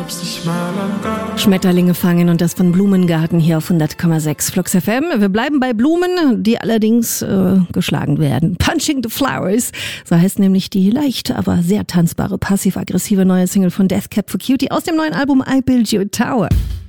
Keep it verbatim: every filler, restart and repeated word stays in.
hab's nicht mal erkannt. Schmetterlinge fangen und das von Blumengarten hier auf hundert Komma sechs Flux F M. Wir bleiben bei Blumen, die allerdings äh, geschlagen werden. Punching the Flowers, so heißt nämlich die leicht, aber sehr tanzbare, passiv-aggressive neue Single von Death Cab for Cutie aus dem neuen Album I Build You a Tower.